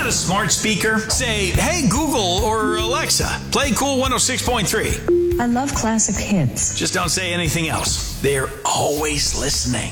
got a smart speaker? Say, hey Google or Alexa, play Cool 106.3. I love classic hits. Just don't say anything else. They're always listening.